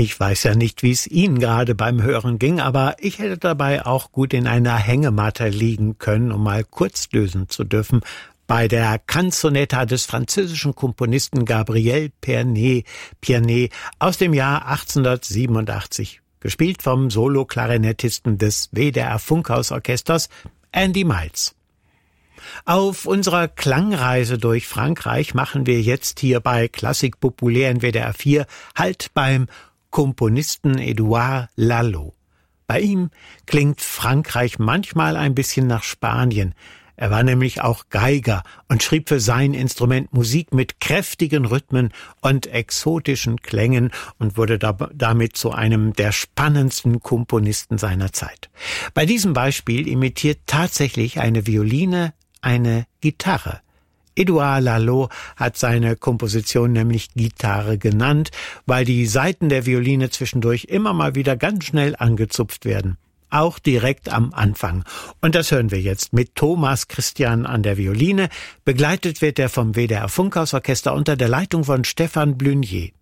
Ich weiß ja nicht, wie es Ihnen gerade beim Hören ging, aber ich hätte dabei auch gut in einer Hängematte liegen können, um mal kurz lösen zu dürfen, bei der Canzonetta des französischen Komponisten Gabriel Piernet aus dem Jahr 1887, gespielt vom Solo-Klarinettisten des WDR Funkhausorchesters Andy Miles. Auf unserer Klangreise durch Frankreich machen wir jetzt hier bei Klassik Populär in WDR 4 Halt beim Komponisten Édouard Lalo. Bei ihm klingt Frankreich manchmal ein bisschen nach Spanien. Er war nämlich auch Geiger und schrieb für sein Instrument Musik mit kräftigen Rhythmen und exotischen Klängen und wurde damit zu einem der spannendsten Komponisten seiner Zeit. Bei diesem Beispiel imitiert tatsächlich eine Violine eine Gitarre. Édouard Lalo hat seine Komposition nämlich Gitarre genannt, weil die Saiten der Violine zwischendurch immer mal wieder ganz schnell angezupft werden. Auch direkt am Anfang. Und das hören wir jetzt mit Thomas Christian an der Violine. Begleitet wird er vom WDR Funkhausorchester unter der Leitung von Stefan Blunier.